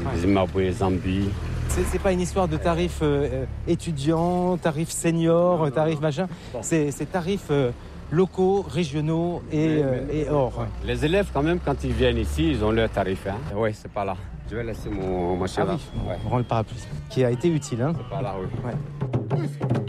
Zimbabwe, Zambie. C'est pas une histoire de tarifs étudiants, tarifs seniors, tarifs machin. C'est tarifs locaux, régionaux et hors. Les élèves, quand même, quand ils viennent ici, ils ont leur tarif. Hein. Oui, c'est pas là. Je vais laisser mon cheval. On rend le parapluie, qui a été utile. Hein. C'est pas là, oui. Ouais.